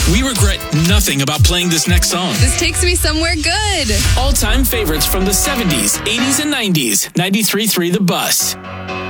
We regret nothing about playing this next song. This takes me somewhere good. All-time favorites from the 70s, 80s, and 90s. 93.3 The Bus.